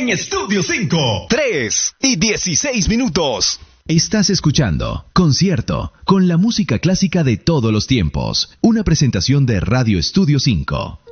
en Estudio 5. 3:16. Estás escuchando Concierto con la música clásica de todos los tiempos. Una presentación de Radio Estudio 5.